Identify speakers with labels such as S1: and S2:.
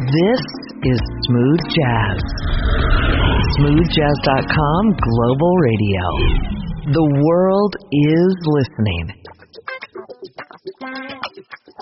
S1: This is Smooth Jazz. SmoothJazz.com Global Radio. The world is listening.